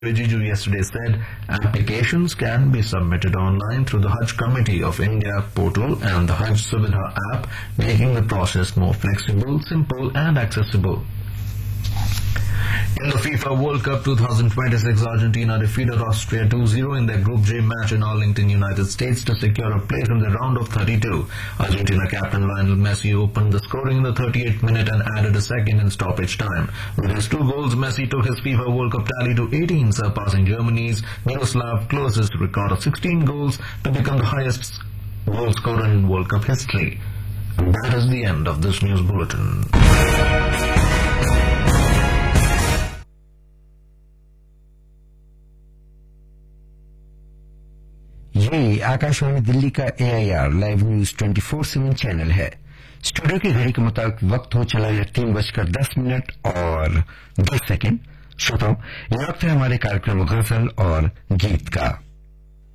Rijiju yesterday said applications can be submitted online through the Hajj Committee of India portal and the Hajj Suvidha app, making the process more flexible, simple and accessible. In the FIFA World Cup 2026, Argentina defeated Austria 2-0 in their Group J match in Arlington, United States to secure a place in the round of 32. Argentina captain Lionel Messi opened the scoring in the 38th minute and added a second in stoppage time. With his 2 goals, Messi took his FIFA World Cup tally to 18, surpassing Germany's Miroslav Klose's record of 16 goals to become the highest goal scorer in World Cup history. And that is the end of this news bulletin. ये आकाशवाणी दिल्ली का AIR live news 24/7 channel है। Studio की घड़ी के मुताबिक वक्त हो चला है 3:10 और 10 सेकंड। श्रोताओं, ये वक्त है हमारे कार्यक्रम गजल और गीत का।